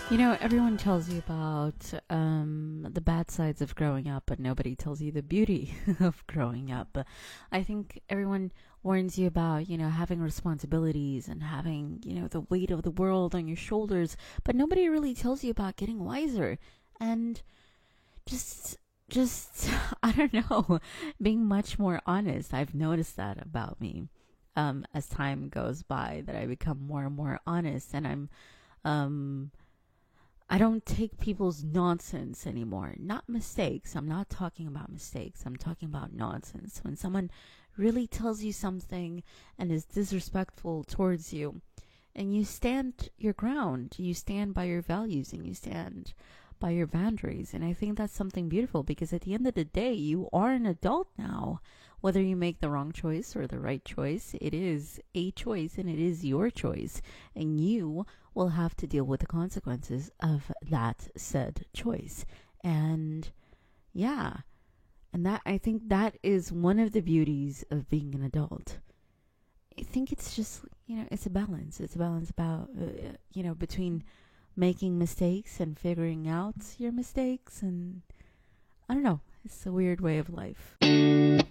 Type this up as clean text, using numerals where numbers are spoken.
Everyone tells you about the bad sides of growing up, but nobody tells you the beauty of growing up. I think everyone warns you about, having responsibilities and having, the weight of the world on your shoulders, but nobody really tells you about getting wiser and just, I don't know, being much more honest. I've noticed that about me as time goes by, that I become more and more honest, and um, I don't take people's nonsense anymore. Not mistakes. I'm not talking about mistakes. I'm talking about nonsense. When someone really tells you something and is disrespectful towards you, and you stand your ground, you stand by your values, and you stand by your boundaries. And I think that's something beautiful, because at the end of the day, you are an adult now. Whether you make the wrong choice or the right choice, it is a choice and it is your choice. And you will have to deal with the consequences of that said choice. And yeah, and that, I think that is one of the beauties of being an adult. I think it's just, it's a balance. It's a balance about, between making mistakes and figuring out your mistakes. And I don't know, it's a weird way of life.